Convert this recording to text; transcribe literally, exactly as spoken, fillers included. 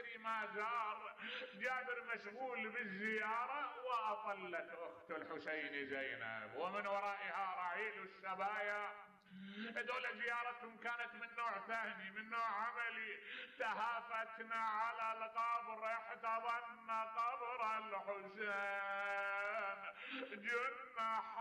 يدري ما زار. جابر مشغول بالزيارة، وأطلت أخت الحسين زينب، ومن ورائها رعيل السبايا. دول زيارتهم كانت من نوع ثاني، من نوع عملي. تهافتنا على القبر، احتضن قبر الحسين، جن